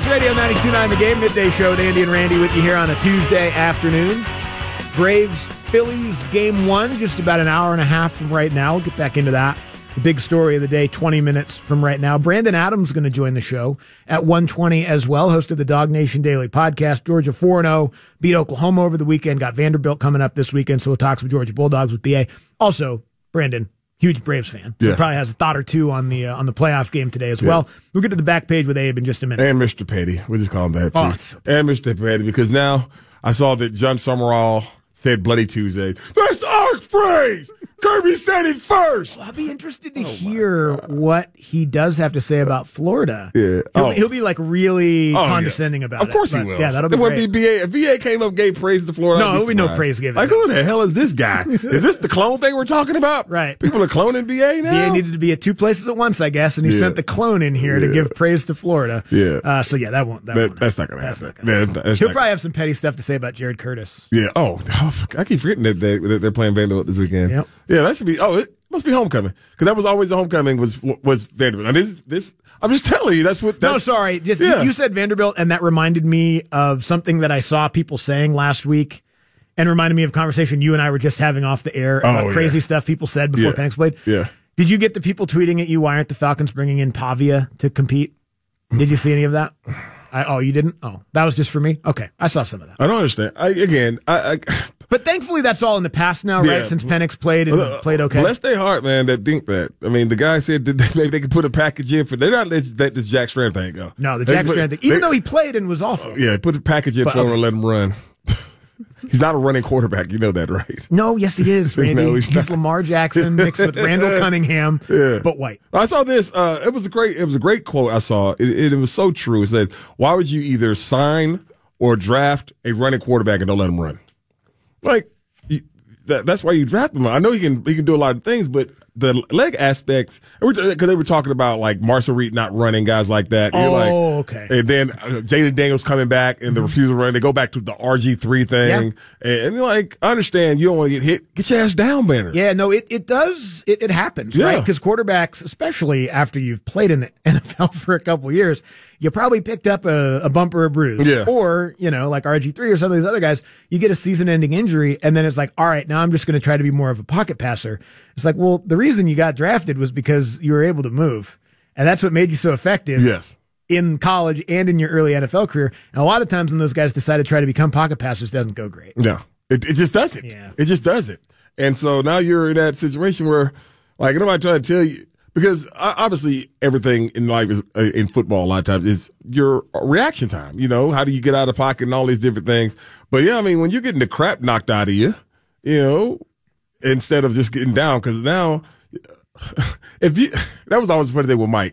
Sports Radio 92.9 The Game, midday show with Andy and Randy with you here on a Tuesday afternoon. Braves-Phillies Game 1, just about an hour and a half from right now. We'll get back into that. The big story of the day, 20 minutes from right now. Brandon Adams is going to join the show at 1:20 as well, host of the Dog Nation Daily Podcast. Georgia 4-0, beat Oklahoma over the weekend, got Vanderbilt coming up this weekend, so we'll talk some Georgia Bulldogs with BA. Also, Brandon, huge Braves fan. So yes. Probably has a thought or two on the playoff game today as well. We'll get to the back page with Abe in just a minute. And Mr. Petty. We just call him that, too. Oh, so and Mr. Petty, because now I saw that John Summerall said Bloody Tuesday. That's our phrase! Kirby said it first! Well, I'll be interested to hear what he does have to say about Florida. Yeah. He'll be like really condescending about it. Of course he will. Yeah, that'll be it great. Be BA. If BA came up, gave praise to Florida, no, there'll be no praise given. Like, who the hell is this guy? Is this the clone thing we're talking about? Right. People are cloning BA now? BA needed to be at two places at once, I guess, and he sent the clone in here to give praise to Florida. Yeah. So, that won't That's not going to happen. He'll probably have some petty stuff to say about Jared Curtis. Yeah. Oh, I keep forgetting that they're playing Vanderbilt this weekend. Yep. Yeah, that should be. It must be homecoming, because that was always the homecoming was Vanderbilt. Now this I'm just telling you No, sorry. You said Vanderbilt, and that reminded me of something that I saw people saying last week, and reminded me of a conversation you and I were just having off the air about crazy stuff people said before Penix played. Yeah. Did you get the people tweeting at you? Why aren't the Falcons bringing in Pavia to compete? Did you see any of that? You didn't? Oh, that was just for me? Okay. I saw some of that. I don't understand. But thankfully, that's all in the past now, right? Since Penix played and played okay. Bless their heart, man, that think that. I mean, the guy said that maybe they could put a package in for. They're not let this Jack Strand thing go. No, the Jack Strand thing. Even though he played and was awful. Yeah, put a package in for him and let him run. He's not a running quarterback. You know that, right? No, yes, he is, Randy. No, he's Lamar Jackson mixed with Randall Cunningham, but white. I saw this. It was a great quote I saw. It was so true. It said, "Why would you either sign or draft a running quarterback and don't let him run?" Like, that's why you draft him. I know he can do a lot of things, but the leg aspects, because they were talking about like Marcel Reed not running, guys like that. Okay. And then Jaden Daniels coming back and the refusal run. They go back to the RG3 thing. Yeah. And like, I understand you don't want to get hit. Get your ass down, Banner. Yeah, no, it does. It happens, right? Because quarterbacks, especially after you've played in the NFL for a couple of years, you probably picked up a bump or a bruise. Yeah. Or, like RG3 or some of these other guys, you get a season-ending injury, and then it's like, all right, now I'm just going to try to be more of a pocket passer. It's like, well, the reason you got drafted was because you were able to move. And that's what made you so effective. Yes. In college and in your early NFL career. And a lot of times when those guys decide to try to become pocket passers, it doesn't go great. Yeah. It just doesn't. Yeah. It just doesn't. And so now you're in that situation where, like, nobody trying to tell you, because obviously everything in life is, in football a lot of times, is your reaction time. How do you get out of the pocket and all these different things. But yeah, I mean, when you're getting the crap knocked out of you, instead of just getting down, because now, that was always a funny thing with Mike.